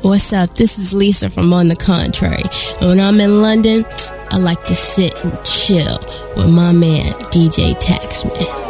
What's up? This is Lisa from On the Contrary. And when I'm in London, I like to sit and chill with my man, DJ Taxman.